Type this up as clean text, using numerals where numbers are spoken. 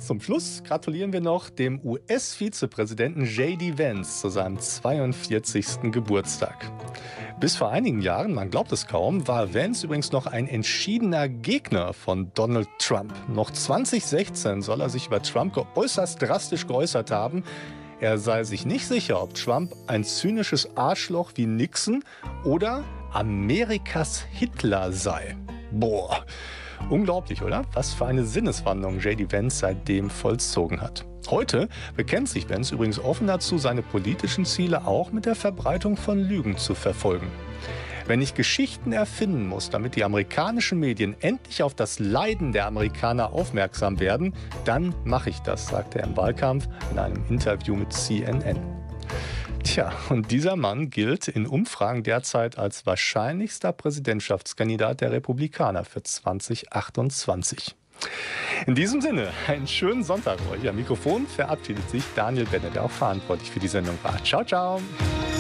Zum Schluss gratulieren wir noch dem US-Vizepräsidenten J.D. Vance zu seinem 42. Geburtstag. Bis vor einigen Jahren, man glaubt es kaum, war Vance übrigens noch ein entschiedener Gegner von Donald Trump. Noch 2016 soll er sich über Trump äußerst drastisch geäußert haben. Er sei sich nicht sicher, ob Trump ein zynisches Arschloch wie Nixon oder Amerikas Hitler sei. Boah. Unglaublich, oder? Was für eine Sinneswandlung J.D. Vance seitdem vollzogen hat. Heute bekennt sich Vance übrigens offen dazu, seine politischen Ziele auch mit der Verbreitung von Lügen zu verfolgen. Wenn ich Geschichten erfinden muss, damit die amerikanischen Medien endlich auf das Leiden der Amerikaner aufmerksam werden, dann mache ich das, sagte er im Wahlkampf in einem Interview mit CNN. Tja, und dieser Mann gilt in Umfragen derzeit als wahrscheinlichster Präsidentschaftskandidat der Republikaner für 2028. In diesem Sinne, einen schönen Sonntag euch. Am Mikrofon verabschiedet sich Daniel Benne, der auch verantwortlich für die Sendung war. Ciao, ciao.